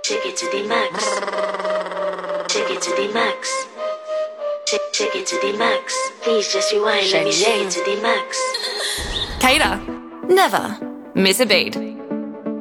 Take it to the max. Take it to the max. Take it to the max. Please just rewind. Let me shake it to the max. Cater. Never miss a beat.